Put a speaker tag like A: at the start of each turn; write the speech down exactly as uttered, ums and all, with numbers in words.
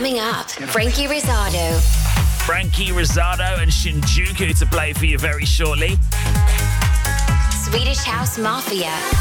A: Coming up, Frankie Rizzardo.
B: Frankie Rizzardo and Shinjuku to play for you very shortly.
A: Swedish House Mafia.